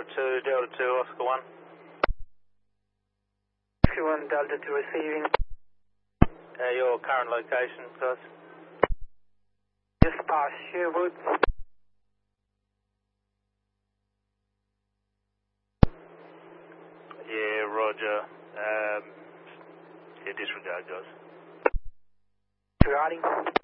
to Delta 2, Oscar 1. Oscar 1, Delta 2 receiving. Your current location, guys? Just past Sherwood. Yeah, roger. Yeah, disregard, guys. Disregarding.